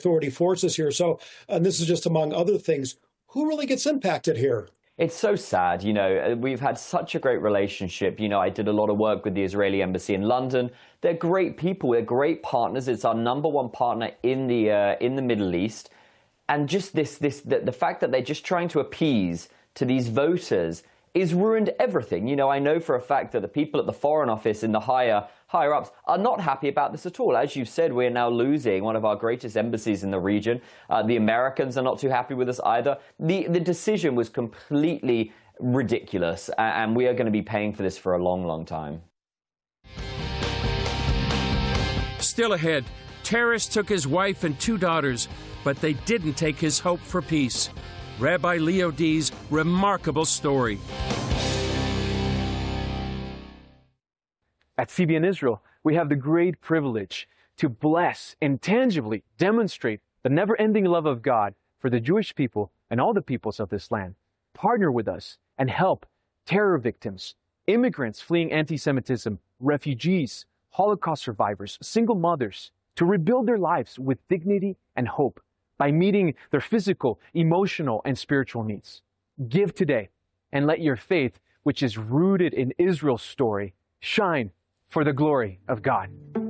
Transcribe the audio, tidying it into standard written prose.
authority forces here. So, and this is just among other things, who really gets impacted here? It's so sad, we've had such a great relationship. I did a lot of work with the Israeli embassy in London. They're great people, they're great partners. It's our #1 partner in the Middle East. And just the fact that they're just trying to appease to these voters is ruined everything. I know for a fact that the people at the Foreign Office and the higher ups are not happy about this at all. As you said, we're now losing one of our greatest embassies in the region. The Americans are not too happy with us either. The decision was completely ridiculous, and we are going to be paying for this for a long, long time. Still ahead, terrorists took his wife and 2 daughters, but they didn't take his hope for peace. Rabbi Leo Dees' remarkable story. At CBN Israel, we have the great privilege to bless and tangibly demonstrate the never-ending love of God for the Jewish people and all the peoples of this land. Partner with us and help terror victims, immigrants fleeing anti-Semitism, refugees, Holocaust survivors, single mothers, to rebuild their lives with dignity and hope by meeting their physical, emotional, and spiritual needs. Give today and let your faith, which is rooted in Israel's story, shine for the glory of God.